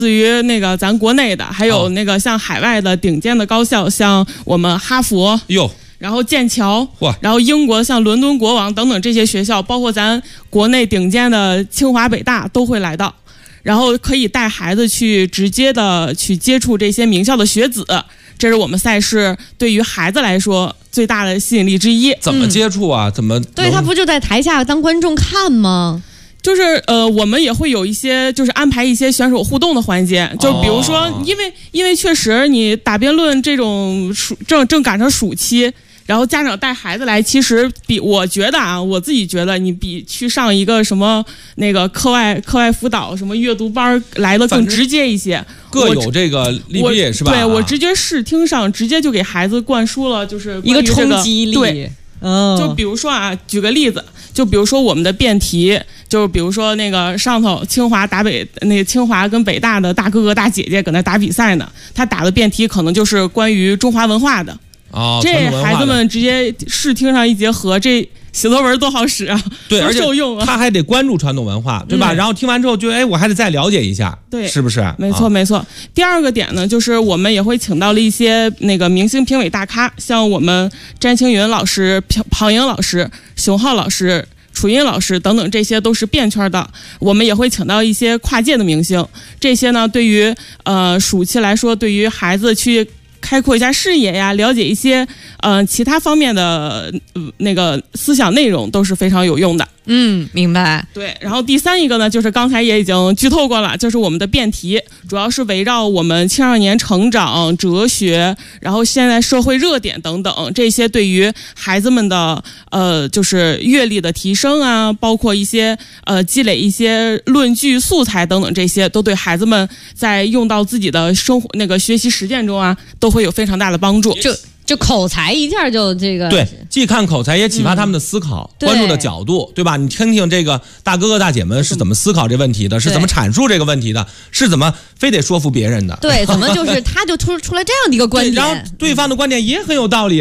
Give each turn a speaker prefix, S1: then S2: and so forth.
S1: 至于那个咱国内的，还有那个像海外的顶尖的高校，像我们哈佛然后剑桥，然后英国像伦敦国王等等这些学校，包括咱国内顶尖的清华北大都会来到，然后可以带孩子去直接的去接触这些名校的学子，这是我们赛事对于孩子来说最大的吸引力之一。
S2: 怎么接触啊？怎么？
S3: 对，他不就在台下当观众看吗？
S1: 就是我们也会有一些，就是安排一些选手互动的环节，就比如说，因为确实你打辩论这种正赶上暑期，然后家长带孩子来，其实我觉得啊，我自己觉得你比去上一个什么那个课外辅导什么阅读班来的更直接一些。
S2: 各有这个利弊是吧？
S1: 对，我直接视听上直接就给孩子灌输了，就是
S3: 一个冲击力。
S1: 对。就比如说啊，举个例子，就比如说我们的辩题，就比如说那个上头清华跟北大的大哥哥大姐姐搁那打比赛呢，他打的辩题可能就是关于中华文化的。这孩子们直接视听上一结合，这写作文多好使啊！
S2: 对，而且
S1: 受用啊，
S2: 他还得关注传统文化，对吧？然后听完之后就我还得再了解一下，
S1: 对，
S2: 是不是？
S1: 没错，没错。第二个点呢，就是我们也会请到了一些那个明星评委大咖，像我们詹青云老师、庞颖老师、熊浩老师、楚音老师等等，这些都是辩圈的。我们也会请到一些跨界的明星，这些呢，对于暑期来说，对于孩子去开阔一下视野呀，了解一些其他方面的那个思想内容都是非常有用的。
S3: 明白。
S1: 对，然后第三一个呢，就是刚才也已经剧透过了，就是我们的辩题主要是围绕我们青少年成长、哲学，然后现在社会热点等等，这些对于孩子们的就是阅历的提升啊，包括一些积累一些论据素材等等，这些都对孩子们在用到自己的生活那个学习实践中啊，都会有非常大的帮助。
S3: 就口才一下就这个
S2: 对，既看口才也启发他们的思考，关注的角度，对吧？你听听这个大哥哥大姐们是怎么思考这问题的，是怎么阐述这个问题的，是怎么非得说服别人的？
S3: 对，怎么就是他就出来这样的一个观点，
S2: 然后对方的观点也很有道理。